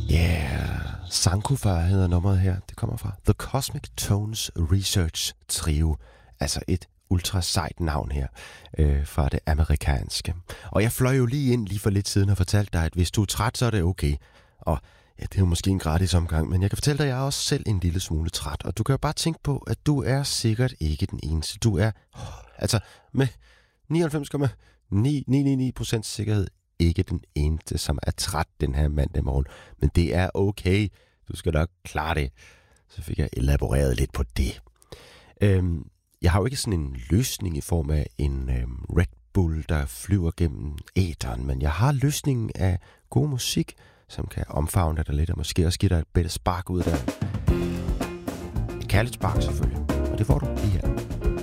Sankofa hedder nummeret her. Det kommer fra The Cosmic Tones Research Trio. Altså et ultra sejt navn her fra det amerikanske. Og jeg fløj jo lige for lidt siden og fortalte dig, at hvis du er træt, så er det okay. Og ja, det er jo måske en gratis omgang, men jeg kan fortælle dig, at jeg er også selv en lille smule træt. Og du kan jo bare tænke på, at du er sikkert ikke den eneste. Du er, altså med 99,999% sikkerhed, ikke den eneste, som er træt den her mandag morgen. Men det er okay. Du skal nok klare det. Så fik jeg elaboreret lidt på det. Jeg har jo ikke sådan en løsning i form af en Red Bull, der flyver gennem æteren, men jeg har løsningen af god musik, som kan omfavne dig lidt, og måske også give dig et bedre spark ud der. Et kærligt spark selvfølgelig, og det får du lige her.